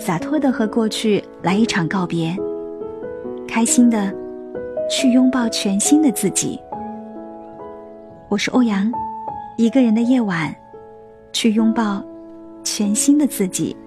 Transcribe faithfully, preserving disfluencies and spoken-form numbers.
洒脱地和过去来一场告别，开心地去拥抱全新的自己。我是欧阳，一个人的夜晚，去拥抱全新的自己。